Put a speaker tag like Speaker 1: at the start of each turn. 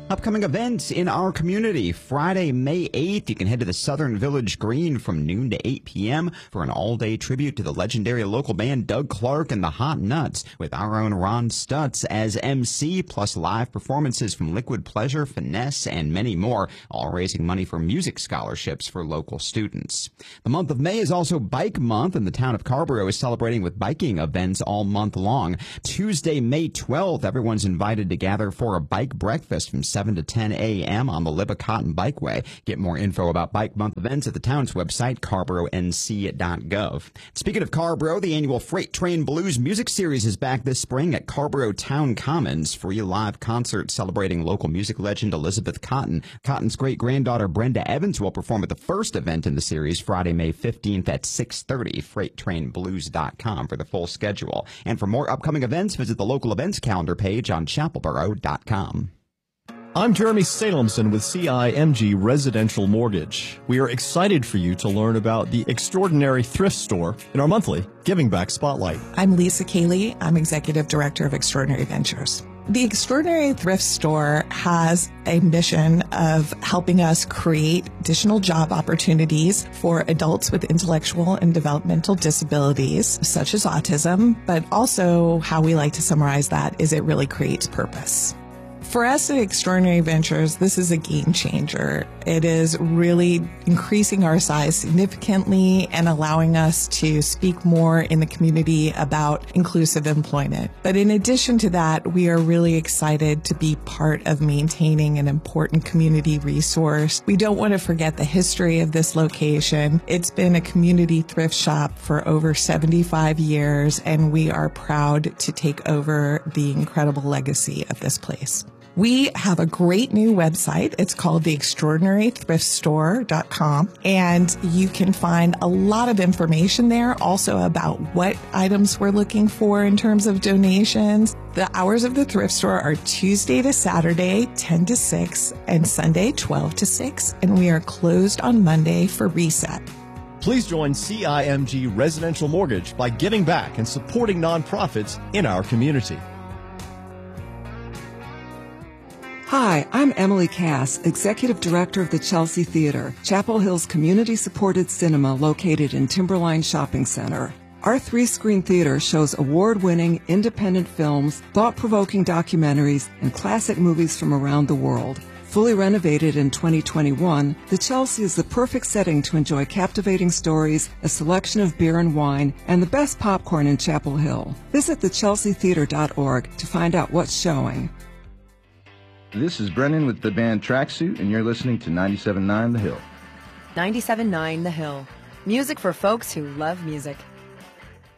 Speaker 1: Upcoming events in our community. Friday, May 8th, you can head to the Southern Village Green from noon to 8 p.m. for an all-day tribute to the legendary local band Doug Clark and the Hot Nuts, with our own Ron Stutz as MC, plus live performances from Liquid Pleasure, Finesse, and many more, all raising money for music scholarships for local students. The month of May is also Bike Month, and the town of Carrboro is celebrating with biking events all month long. Tuesday, May 12th, everyone's invited to gather for a bike breakfast from 7 to 10 a.m. on the Libba-Cotton Bikeway. Get more info about Bike Month events at the town's website, carboronc.gov. Speaking of Carrboro, the annual Freight Train Blues Music Series is back this spring at Carrboro Town Commons. Free live concert celebrating local music legend Elizabeth Cotton. Cotton's great-granddaughter Brenda Evans will perform at the first event in the series Friday, May 15th at 6:30. FreightTrainBlues.com for the full schedule. And for more upcoming events, visit the local events calendar page on chapelboro.com.
Speaker 2: I'm Jeremy Salemson with CIMG Residential Mortgage. We are excited for you to learn about the extraordinary thrift store in our monthly Giving Back Spotlight.
Speaker 3: I'm Lisa Cayley. I'm Executive Director of Extraordinary Ventures. The Extraordinary Thrift Store has a mission of helping us create additional job opportunities for adults with intellectual and developmental disabilities, such as autism, but also how we like to summarize that is it really creates purpose. For us at Extraordinary Ventures, this is a game changer. It is really increasing our size significantly and allowing us to speak more in the community about inclusive employment. But in addition to that, we are really excited to be part of maintaining an important community resource. We don't want to forget the history of this location. It's been a community thrift shop for over 75 years, and we are proud to take over the incredible legacy of this place. We have a great new website. It's called theextraordinarythriftstore.com, and you can find a lot of information there also about what items we're looking for in terms of donations. The hours of the thrift store are Tuesday to Saturday, 10 to 6, and Sunday, 12 to 6, and we are closed on Monday for reset.
Speaker 2: Please join CIMG Residential Mortgage by giving back and supporting nonprofits in our community.
Speaker 4: Hi, I'm Emily Cass, Executive Director of the Chelsea Theater, Chapel Hill's community-supported cinema located in Timberline Shopping Center. Our 3-screen theater shows award-winning independent films, thought-provoking documentaries, and classic movies from around the world. Fully renovated in 2021, the Chelsea is the perfect setting to enjoy captivating stories, a selection of beer and wine, and the best popcorn in Chapel Hill. Visit thechelseatheater.org to find out what's showing.
Speaker 5: This is Brennan with the band Tracksuit, and you're listening to 97.9 The Hill.
Speaker 6: 97.9 The Hill. Music for folks who love music.